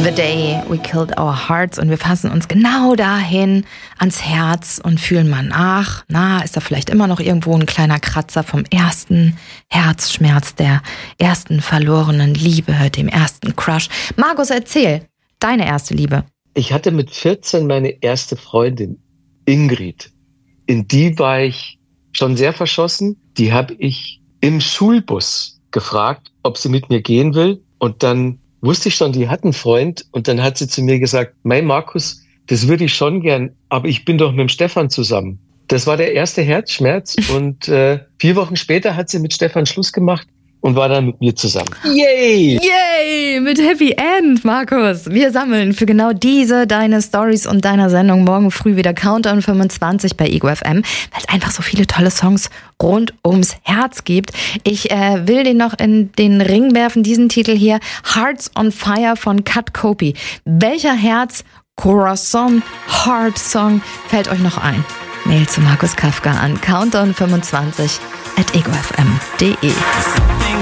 The Day We Killed Our Hearts, und wir fassen uns genau dahin ans Herz und fühlen mal nach. Na, ist da vielleicht immer noch irgendwo ein kleiner Kratzer vom ersten Herzschmerz, der ersten verlorenen Liebe, dem ersten Crush. Markus, erzähl, deine erste Liebe. Ich hatte mit 14 meine erste Freundin, Ingrid. In die war ich schon sehr verschossen. Die habe ich im Schulbus gefragt, ob sie mit mir gehen will. Und dann wusste ich schon, die hat einen Freund. Und dann hat sie zu mir gesagt, mein Markus, das würde ich schon gern, aber ich bin doch mit dem Stefan zusammen. Das war der erste Herzschmerz. Und 4 Wochen später hat sie mit Stefan Schluss gemacht und war dann mit mir zusammen. Yay! Yay! Mit Happy End, Markus. Wir sammeln für genau diese, deine Stories und deiner Sendung morgen früh wieder Countdown 25 bei Ego FM, weil es einfach so viele tolle Songs rund ums Herz gibt. Ich will den noch in den Ring werfen, diesen Titel hier, Hearts on Fire von Cut Copy. Welcher Herz-Corazon Heart Song fällt euch noch ein? Mail zu Markus Kafka an countdown25@egofm.de.